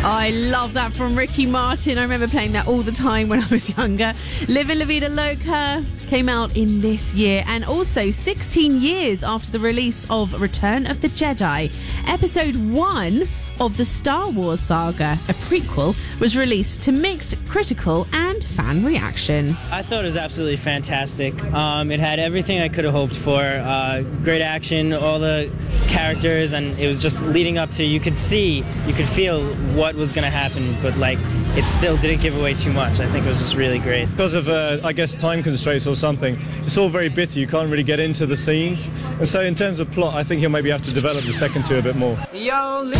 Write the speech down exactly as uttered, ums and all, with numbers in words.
I love that from Ricky Martin. I remember playing that all the time when I was younger. Livin' La Vida Loca came out in this year, and also sixteen years after the release of Return of the Jedi. Episode one of the Star Wars saga, a prequel, was released to mixed critical and fan reaction. I thought it was absolutely fantastic. Um, it had everything I could have hoped for. Uh, great action, all the characters, and it was just leading up to, you could see, you could feel what was going to happen, but like, it still didn't give away too much. I think it was just really great. Because of, uh, I guess, time constraints or something, it's all very bitty. You can't really get into the scenes. And so in terms of plot, I think he'll maybe have to develop the second two a bit more. Yo,